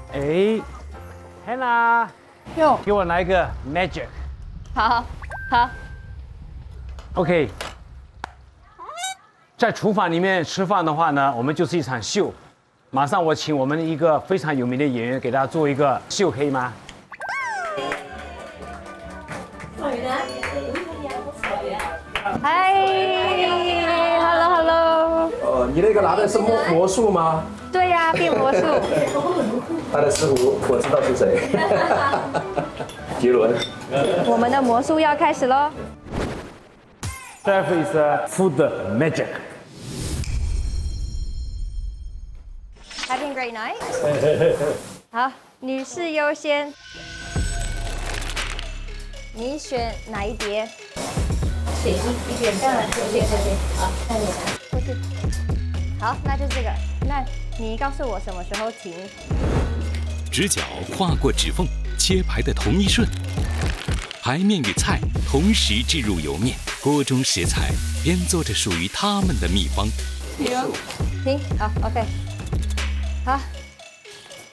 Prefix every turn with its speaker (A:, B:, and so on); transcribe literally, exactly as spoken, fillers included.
A: 哎，Hannah，
B: 哟，
A: 给我来一个 magic。
B: 好，好，
A: OK， 在厨房里面吃饭的话呢，我们就是一场秀。马上我请我们一个非常有名的演员给大家做一个秀，可以吗？
B: 嗨 ，Hello Hello，
C: 呃，你那个拿的是魔魔术吗？
B: 对呀、变魔术。
C: 他的师傅我知道是谁，杰伦。
B: 我们的魔术要开始喽。
A: Chef is a food magic。
B: Having a great night。好，女士优先。你选哪一碟？
D: 选一一点，当然这边这边，好，看你拿。
B: 过去。好，那就这个。那你告诉我什么时候停？
E: 直角划过指缝，切排的同一瞬，排面与菜同时置入油面，锅中食材编做着属于他们的秘方。
B: 停。好 ，OK。好，